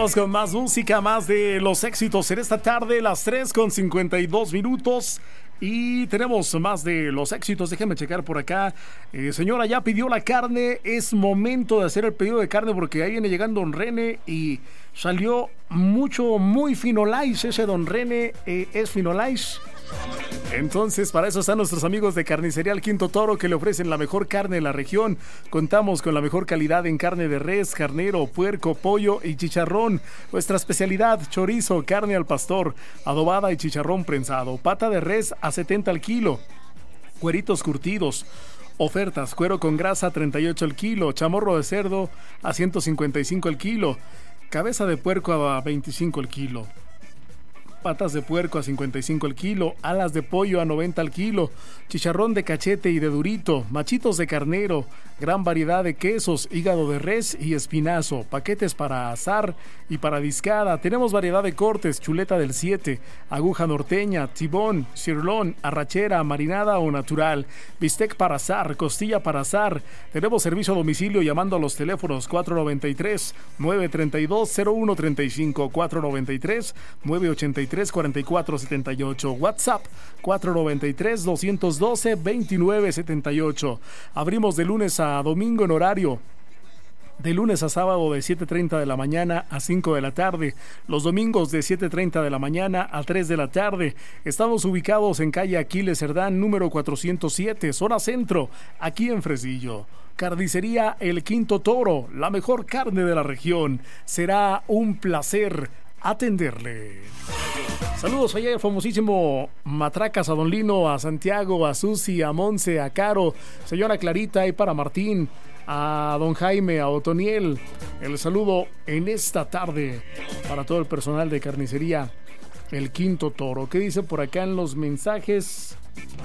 Vamos con más música, más de los éxitos en esta tarde, las 3:52. Y tenemos más de los éxitos. Déjenme checar por acá. Señora, ya pidió la carne. Es momento de hacer el pedido de carne porque ahí viene llegando Don René y salió muy Finolais. Ese Don René es Finolais. Entonces, para eso están nuestros amigos de Carnicería El Quinto Toro, que le ofrecen la mejor carne de la región. Contamos con la mejor calidad en carne de res, carnero, puerco, pollo y chicharrón. Nuestra especialidad: chorizo, carne al pastor, adobada y chicharrón prensado. Pata de res a 70 al kilo. Cueritos curtidos. Ofertas: cuero con grasa 38 al kilo. Chamorro de cerdo a 155 al kilo. Cabeza de puerco a 25 al kilo. Patas de puerco a 55 al kilo, alas de pollo a 90 al kilo, chicharrón de cachete y de durito, machitos de carnero, gran variedad de quesos, hígado de res y espinazo, paquetes para asar y para discada. Tenemos variedad de cortes: chuleta del 7, aguja norteña, tibón, sirlón, arrachera, marinada o natural, bistec para asar, costilla para asar. Tenemos servicio a domicilio llamando a los teléfonos 493-932-0135, 493-983-4478, WhatsApp 493-212-2978. Abrimos de lunes a domingo en horario de lunes a sábado de 7:30 de la mañana a 5 de la tarde, los domingos de 7:30 de la mañana a 3 de la tarde. Estamos ubicados en calle Aquiles Cerdán, número 407, zona centro, aquí en Fresillo. Carnicería El Quinto Toro, la mejor carne de la región. Será un placer atenderle. Saludos allá al famosísimo Matracas, a Don Lino, a Santiago, a Susi, a Monse, a Caro, señora Clarita y para Martín, a Don Jaime, a Otoniel. El saludo en esta tarde para todo el personal de Carnicería El Quinto Toro. ¿Qué dice por acá en los mensajes?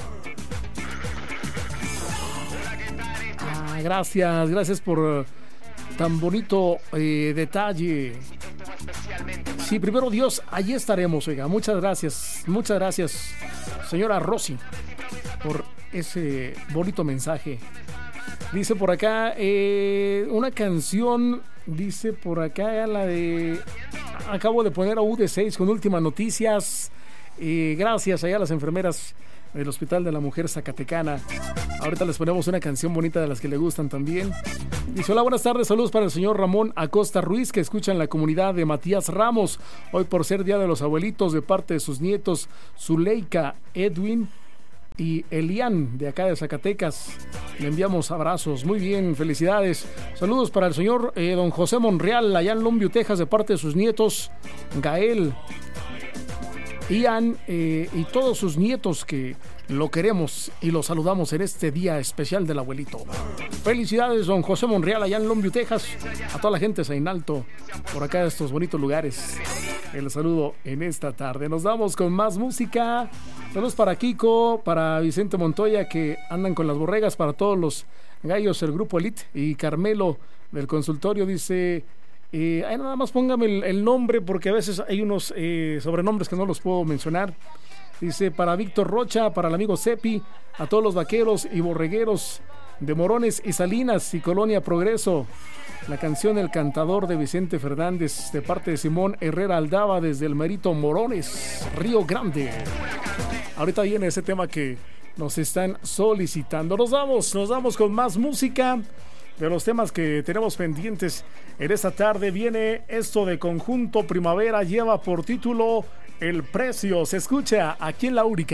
Gracias por tan bonito detalle. Sí, primero Dios, allí estaremos, oiga. Muchas gracias, señora Rosy, por ese bonito mensaje. Dice por acá, una canción, dice por acá, la de... Acabo de poner a UD6 con últimas noticias. Gracias allá a las enfermeras del Hospital de la Mujer Zacatecana. Ahorita les ponemos una canción bonita de las que le gustan también. Dice: hola, buenas tardes, saludos para el señor Ramón Acosta Ruiz, que escucha en la comunidad de Matías Ramos, hoy por ser Día de los Abuelitos, de parte de sus nietos Zuleika, Edwin y Elian, de acá de Zacatecas. Le enviamos abrazos. Muy bien, felicidades. Saludos para el señor don José Monreal, allá en Longview, Texas, de parte de sus nietos Gael, Ian y todos sus nietos, que lo queremos y lo saludamos en este día especial del abuelito. Felicidades, don José Monreal, allá en Longview, Texas. A toda la gente de Sainalto, por acá de estos bonitos lugares, el saludo en esta tarde. Nos vamos con más música. Saludos para Kiko, para Vicente Montoya, que andan con las borregas, para todos los gallos del Grupo Elite, y Carmelo del consultorio. Dice... ahí nada más póngame el nombre, porque a veces hay unos sobrenombres que no los puedo mencionar. Dice: para Víctor Rocha, para el amigo Cepi, a todos los vaqueros y borregueros de Morones y Salinas y Colonia Progreso. La canción El Cantador, de Vicente Fernández, de parte de Simón Herrera Aldaba, desde el Merito Morones, Río Grande. Ahorita viene ese tema que nos están solicitando. Nos vamos con más música. De los temas que tenemos pendientes en esta tarde, viene esto de Conjunto Primavera, lleva por título El Precio. Se escucha aquí en La Única.